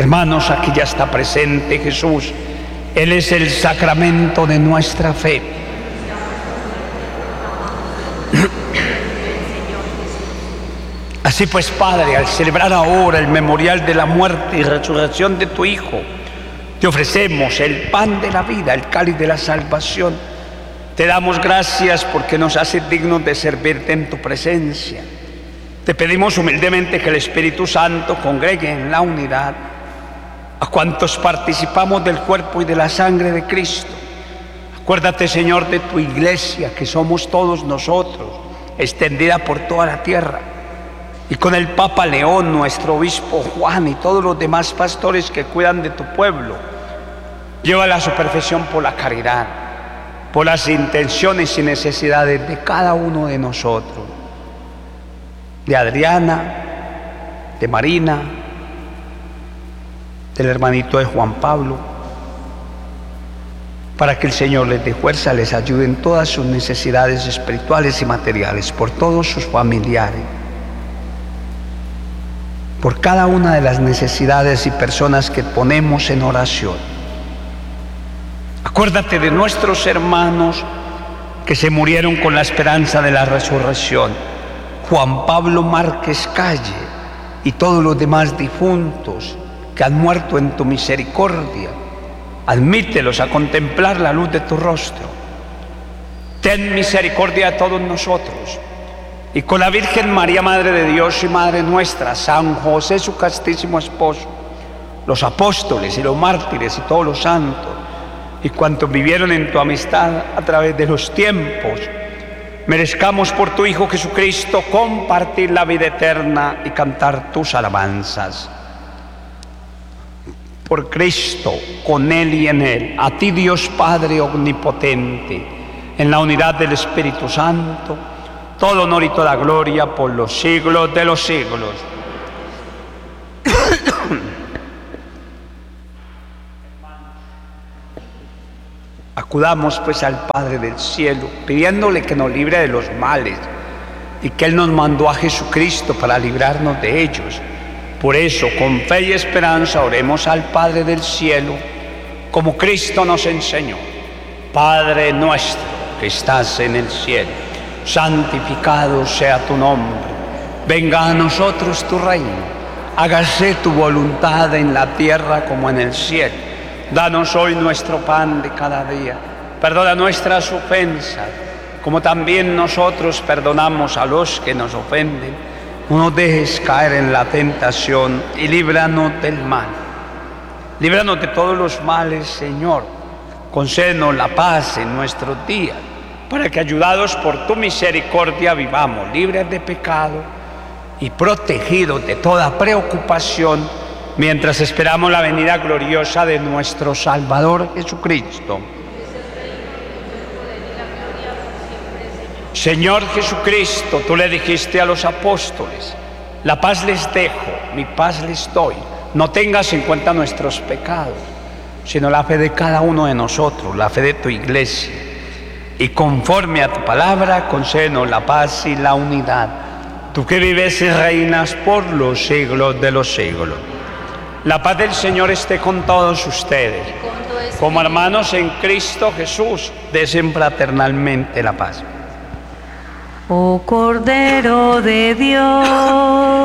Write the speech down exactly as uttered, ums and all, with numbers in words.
Hermanos, aquí ya está presente Jesús. Él es el sacramento de nuestra fe. Así pues, Padre, al celebrar ahora el memorial de la muerte y resurrección de tu Hijo, te ofrecemos el pan de la vida, el cáliz de la salvación. Te damos gracias porque nos haces dignos de servirte en tu presencia. Te pedimos humildemente que el Espíritu Santo congregue en la unidad a cuantos participamos del cuerpo y de la sangre de Cristo. Acuérdate, Señor, de tu iglesia, que somos todos nosotros, extendida por toda la tierra. Y con el Papa León, nuestro obispo Juan y todos los demás pastores que cuidan de tu pueblo, llévala a su perfección por la caridad, por las intenciones y necesidades de cada uno de nosotros, de Adriana, de Marina, del hermanito de Juan Pablo, para que el Señor les dé fuerza, les ayude en todas sus necesidades espirituales y materiales, por todos sus familiares, por cada una de las necesidades y personas que ponemos en oración. Acuérdate de nuestros hermanos que se murieron con la esperanza de la resurrección. Juan Pablo Márquez Calle y todos los demás difuntos que han muerto en tu misericordia. Admítelos a contemplar la luz de tu rostro. Ten misericordia de todos nosotros. Y con la Virgen María, Madre de Dios y Madre nuestra, San José, su castísimo esposo, los apóstoles y los mártires y todos los santos, y cuantos vivieron en tu amistad a través de los tiempos, merezcamos por tu Hijo Jesucristo compartir la vida eterna y cantar tus alabanzas. Por Cristo, con Él y en Él, a ti Dios Padre omnipotente, en la unidad del Espíritu Santo, todo honor y toda gloria por los siglos de los siglos. Acudamos pues al Padre del cielo, pidiéndole que nos libre de los males y que Él nos mandó a Jesucristo para librarnos de ellos. Por eso, con fe y esperanza, oremos al Padre del cielo, como Cristo nos enseñó. Padre nuestro que estás en el cielo, santificado sea tu nombre. Venga a nosotros tu reino. Hágase tu voluntad en la tierra como en el cielo. Danos hoy nuestro pan de cada día. Perdona nuestras ofensas, como también nosotros perdonamos a los que nos ofenden. No nos dejes caer en la tentación y líbranos del mal. Líbranos de todos los males, Señor. Concédenos la paz en nuestros días, para que, ayudados por tu misericordia, vivamos libres de pecado y protegidos de toda preocupación, mientras esperamos la venida gloriosa de nuestro Salvador Jesucristo. Señor Jesucristo, tú le dijiste a los apóstoles: la paz les dejo, mi paz les doy. No tengas en cuenta nuestros pecados, sino la fe de cada uno de nosotros, la fe de tu iglesia. Y conforme a tu palabra, concédenos la paz y la unidad. Tú que vives y reinas por los siglos de los siglos. La paz del Señor esté con todos ustedes. Como hermanos en Cristo Jesús, desen fraternalmente la paz. Oh Cordero de Dios,